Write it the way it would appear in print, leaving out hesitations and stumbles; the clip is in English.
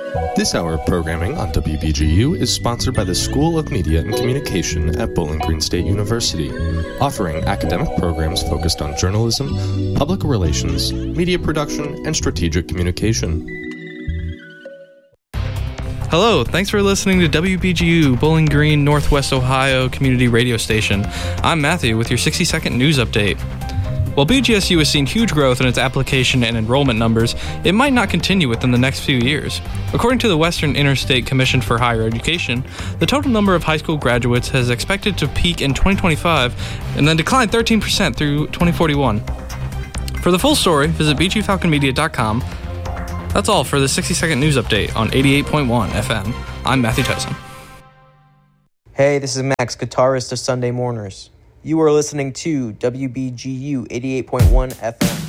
This hour of programming on WBGU is sponsored by the School of Media and Communication at Bowling Green State University, offering academic programs focused on journalism, public relations, media production, and strategic communication. Hello, thanks for listening to WBGU, Bowling Green, Northwest Ohio Community Radio Station. I'm Matthew with your 60-second news update. While BGSU has seen huge growth in its application and enrollment numbers, it might not continue within the next few years. According to the Western Interstate Commission for Higher Education, the total number of high school graduates is expected to peak in 2025 and then decline 13% through 2041. For the full story, visit bgfalconmedia.com. That's all for the 60-second news update on 88.1 FM. I'm Matthew Tyson. Hey, this is Max, guitarist of Sunday Mourners. You are listening to WBGU 88.1 FM.